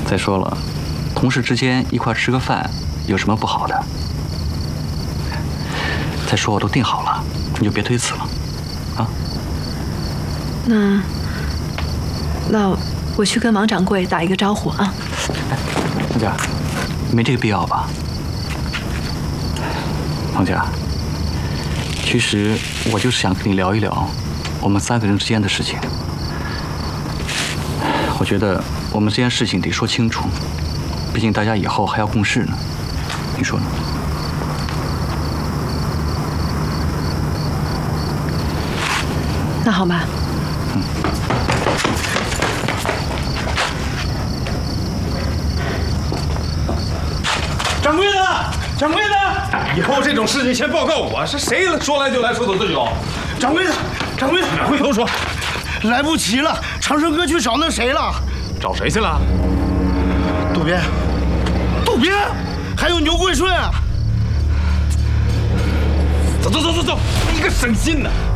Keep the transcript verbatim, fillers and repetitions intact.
再说了，同事之间一块吃个饭，有什么不好的？再说我都定好了，你就别推辞了，啊？ 那那我去跟王掌柜打一个招呼啊。 哎，王家，没这个必要吧？王家，其实我就是想跟你聊一聊我们三个人之间的事情。我觉得我们这件事情得说清楚，毕竟大家以后还要共事呢，你说呢？ 那好吧。嗯。 掌柜的，掌柜的，以后这种事情先报告我，是谁说来就来，说走就走。 掌柜的，掌柜的， 回头说， 来不及了，长生哥去找那谁了？ 找谁去了？ 渡边，渡边，还有牛桂顺啊！ 走走走走走，你个省心呢！